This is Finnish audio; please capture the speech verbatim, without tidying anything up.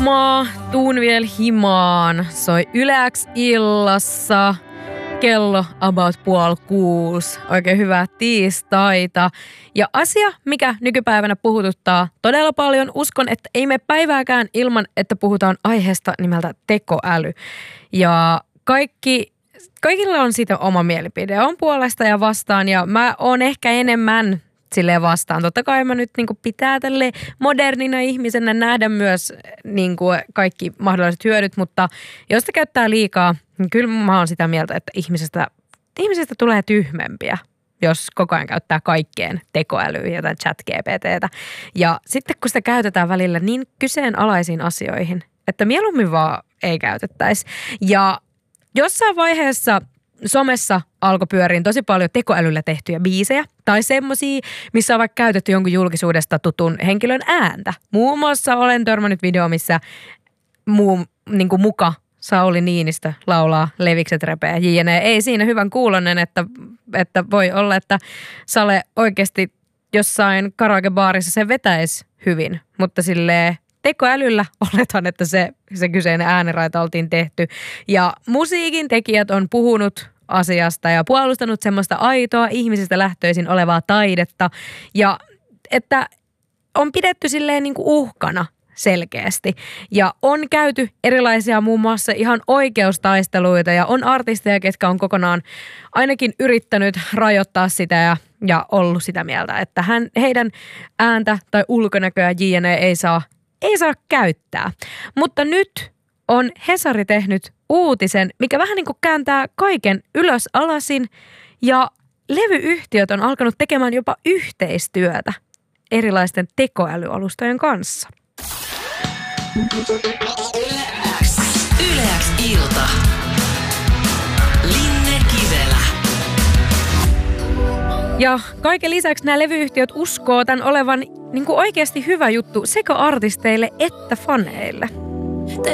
Maa, tuun vielä himaan. Soi Yle X illassa. Kello about puoli kuusi. Oikein hyvää tiistaita. Ja asia, mikä nykypäivänä puhututtaa todella paljon, uskon, että ei mene päivääkään ilman, että puhutaan aiheesta nimeltä tekoäly. Ja kaikki, kaikilla on siitä oma mielipide. On puolesta ja vastaan ja mä oon ehkä enemmän silleen vastaan. Totta kai mä nyt niin kuin pitää tälle modernina ihmisenä nähdä myös niin kuin kaikki mahdolliset hyödyt, mutta jos sitä käyttää liikaa, niin kyllä mä oon sitä mieltä, että ihmisestä, ihmisestä tulee tyhmempiä, jos koko ajan käyttää kaikkeen tekoälyä ja chat G P T:tä. Ja sitten kun sitä käytetään välillä niin kyseenalaisiin asioihin, että mieluummin vaan ei käytettäisi. Ja jossain vaiheessa somessa alkoi pyöriin tosi paljon tekoälyllä tehtyjä biisejä tai semmosia, missä on vaikka käytetty jonkun julkisuudesta tutun henkilön ääntä. Muun muassa olen törmännyt video, missä muu niin kuin muka Sauli Niinistö laulaa Levikset repeä jne. Ei siinä hyvän kuulonen, että, että voi olla, että Sale oikeasti jossain karaokebaarissa se vetäisi hyvin, mutta silleen tekoälyllä oletan, että se, se kyseinen äänenraita oltiin tehty. Ja musiikin tekijät on puhunut asiasta ja puolustanut semmoista aitoa ihmisistä lähtöisin olevaa taidetta. Ja että on pidetty silleen niin kuin uhkana selkeästi. Ja on käyty erilaisia muun muassa ihan oikeustaisteluita ja on artisteja, ketkä on kokonaan ainakin yrittänyt rajoittaa sitä ja, ja ollut sitä mieltä, että hän, heidän ääntä tai ulkonäköä jne. ei saa Ei saa käyttää. Mutta nyt on Hesari tehnyt uutisen, mikä vähän niin kuin kääntää kaiken ylös alasin. Ja levyyhtiöt on alkanut tekemään jopa yhteistyötä erilaisten tekoälyalustojen kanssa. Yle X ilta. Linne Kivelä. Ja kaiken lisäksi nämä levyyhtiöt uskoo tämän olevan niin kuin oikeasti hyvä juttu sekä artisteille että faneille.